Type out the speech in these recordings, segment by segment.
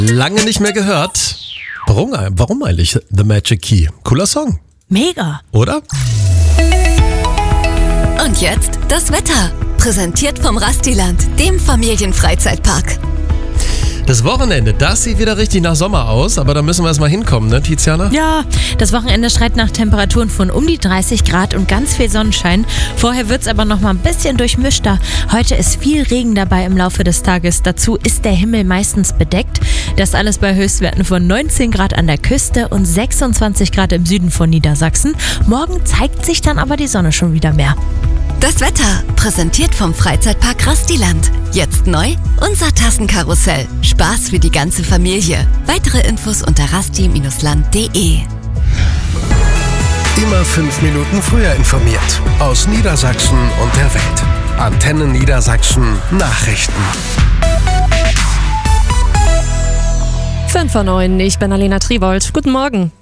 Lange nicht mehr gehört. Warum eigentlich The Magic Key? Cooler Song, Mega. oder? Und jetzt das Wetter. Präsentiert vom Rastiland, dem Familienfreizeitpark. Das Wochenende, das sieht wieder richtig nach Sommer aus, aber da müssen wir erstmal hinkommen, ne, Tiziana? Ja, das Wochenende schreit nach Temperaturen von um die 30 Grad und ganz viel Sonnenschein. Vorher wird es aber noch mal ein bisschen durchmischter. Heute ist viel Regen dabei im Laufe des Tages. Dazu ist der Himmel meistens bedeckt. Das alles bei Höchstwerten von 19 Grad an der Küste und 26 Grad im Süden von Niedersachsen. Morgen zeigt sich dann aber die Sonne schon wieder mehr. Das Wetter, präsentiert vom Freizeitpark Rastiland. Jetzt neu, unser Tassenkarussell. Spaß für die ganze Familie. Weitere Infos unter rasti-land.de. Immer 5 Minuten früher informiert. Aus Niedersachsen und der Welt. Antenne Niedersachsen Nachrichten. 5:09, ich bin Alena Triwold. Guten Morgen.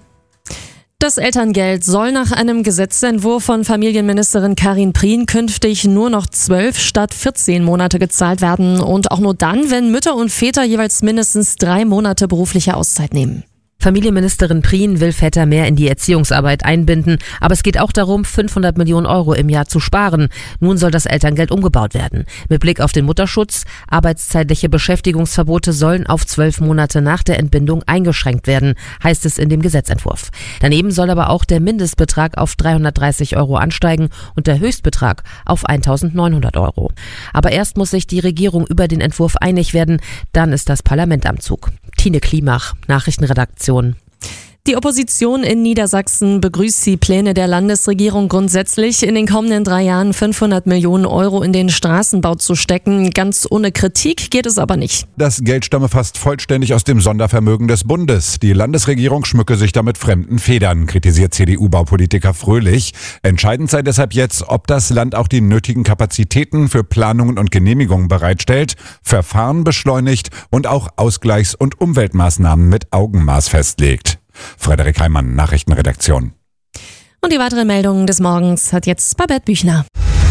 Das Elterngeld soll nach einem Gesetzentwurf von Familienministerin Karin Prien künftig nur noch 12 statt 14 Monate gezahlt werden und auch nur dann, wenn Mütter und Väter jeweils mindestens 3 Monate berufliche Auszeit nehmen. Familienministerin Prien will Väter mehr in die Erziehungsarbeit einbinden, aber es geht auch darum, 500 Millionen Euro im Jahr zu sparen. Nun soll das Elterngeld umgebaut werden. Mit Blick auf den Mutterschutz, arbeitszeitliche Beschäftigungsverbote sollen auf 12 Monate nach der Entbindung eingeschränkt werden, heißt es in dem Gesetzentwurf. Daneben soll aber auch der Mindestbetrag auf 330 Euro ansteigen und der Höchstbetrag auf 1.900 Euro. Aber erst muss sich die Regierung über den Entwurf einig werden, dann ist das Parlament am Zug. Tine Klimach, Nachrichtenredaktion. Die Opposition in Niedersachsen begrüßt die Pläne der Landesregierung grundsätzlich, in den kommenden 3 Jahren 500 Millionen Euro in den Straßenbau zu stecken. Ganz ohne Kritik geht es aber nicht. Das Geld stamme fast vollständig aus dem Sondervermögen des Bundes. Die Landesregierung schmücke sich damit fremden Federn, kritisiert CDU-Baupolitiker Fröhlich. Entscheidend sei deshalb jetzt, ob das Land auch die nötigen Kapazitäten für Planungen und Genehmigungen bereitstellt, Verfahren beschleunigt und auch Ausgleichs- und Umweltmaßnahmen mit Augenmaß festlegt. Frederik Heimann, Nachrichtenredaktion. Und die weiteren Meldungen des Morgens hat jetzt Babette Büchner.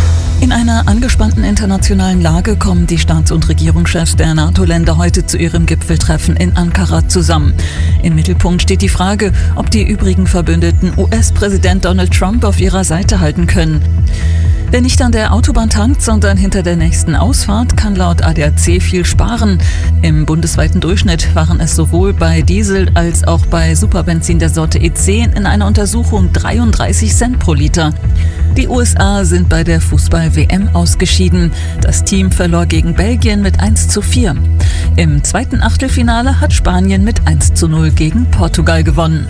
In einer angespannten internationalen Lage kommen die Staats- und Regierungschefs der NATO-Länder heute zu ihrem Gipfeltreffen in Ankara zusammen. Im Mittelpunkt steht die Frage, ob die übrigen Verbündeten US-Präsident Donald Trump auf ihrer Seite halten können. Wer nicht an der Autobahn tankt, sondern hinter der nächsten Ausfahrt, kann laut ADAC viel sparen. Im bundesweiten Durchschnitt waren es sowohl bei Diesel als auch bei Superbenzin der Sorte E10 in einer Untersuchung 33 Cent pro Liter. Die USA sind bei der Fußball-WM ausgeschieden. Das Team verlor gegen Belgien mit 1:4. Im zweiten Achtelfinale hat Spanien mit 1:0 gegen Portugal gewonnen.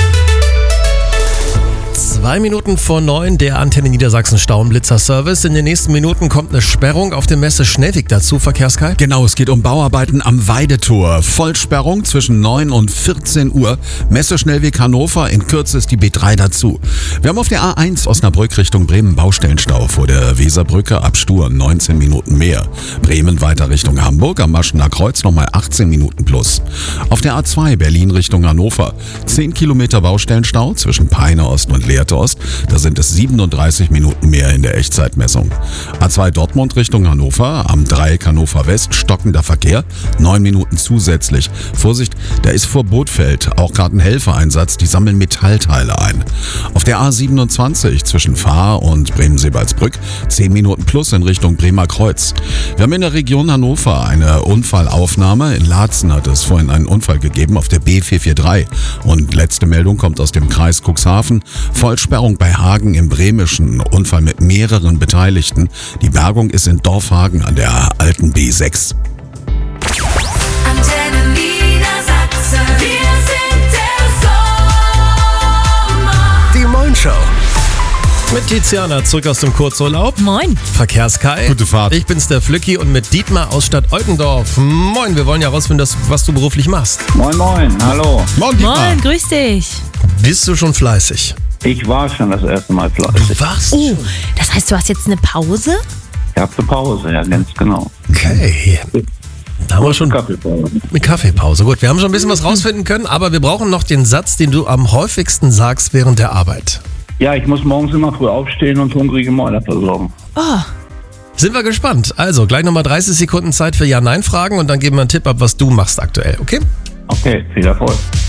2 Minuten vor 9, der Antenne Niedersachsen Stauenblitzer-Service. In den nächsten Minuten kommt eine Sperrung auf dem Messe Schnellweg dazu, Verkehrskalt. Genau, es geht um Bauarbeiten am Weidetor. Vollsperrung zwischen 9 und 14 Uhr. Messe Schnellweg Hannover, in Kürze ist die B3 dazu. Wir haben auf der A1 Osnabrück Richtung Bremen Baustellenstau vor der Weserbrücke ab Stur 19 Minuten mehr. Bremen weiter Richtung Hamburg, am Maschener Kreuz nochmal 18 Minuten plus. Auf der A2 Berlin Richtung Hannover 10 Kilometer Baustellenstau zwischen Peine Ost und Lehrte Ost, da sind es 37 Minuten mehr in der Echtzeitmessung. A2 Dortmund Richtung Hannover, am Dreieck Hannover West stockender Verkehr, 9 Minuten zusätzlich. Vorsicht, da ist vor Bootfeld auch gerade ein Helfereinsatz, die sammeln Metallteile ein. Auf der A27 zwischen Fahr und Bremen-Sebalsbrück 10 Minuten plus in Richtung Bremer Kreuz. Wir haben in der Region Hannover eine Unfallaufnahme. In Laatzen hat es vorhin einen Unfall gegeben auf der B443. Und letzte Meldung kommt aus dem Kreis Cuxhaven. Vollsperrung bei Hagen im Bremischen, Unfall mit mehreren Beteiligten. Die Bergung ist in Dorfhagen an der alten B6. Antenne Niedersachsen, wir sind der Sommer. Die Moin-Show. Mit Tiziana zurück aus dem Kurzurlaub. Moin. Verkehrskai. Gute Fahrt. Ich bin's, der Flücki, und mit Dietmar aus Stadt Eutendorf. Moin, wir wollen ja rausfinden, was du beruflich machst. Moin, moin, hallo. Moin, Dietmar. Moin, grüß dich. Bist du schon fleißig? Ich war schon das erste Mal fleißig. Was? Oh, das heißt, du hast jetzt eine Pause? Ich habe eine Pause, ja, ganz genau. Okay. Da haben wir schon Kaffeepause. eine Kaffeepause. Gut, wir haben schon ein bisschen was rausfinden können, aber wir brauchen noch den Satz, den du am häufigsten sagst während der Arbeit. Ja, ich muss morgens immer früh aufstehen und hungrige Mäuler versorgen. Oh, Sind wir gespannt. Also, gleich nochmal 30 Sekunden Zeit für Ja-Nein-Fragen und dann geben wir einen Tipp ab, was du machst aktuell, okay? Okay, viel Erfolg.